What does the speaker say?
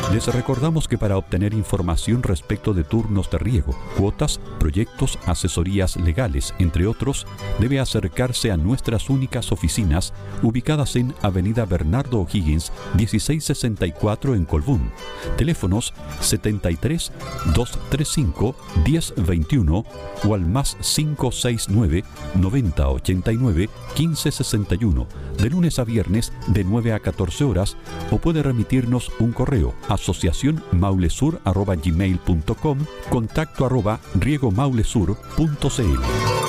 Les recordamos que para obtener información respecto de turnos de riego, cuotas, proyectos, asesorías legales, entre otros, debe acercarse a nuestras únicas oficinas ubicadas en Avenida Bernardo O'Higgins, 1664 en Colbún. Teléfonos 73 235 1021 o al más 569 9089 1561, de lunes a viernes de 9 a 14 horas, o puede remitirnos un correo asociacionmaulesur@gmail.com, contacto @riegomaulesur.cl.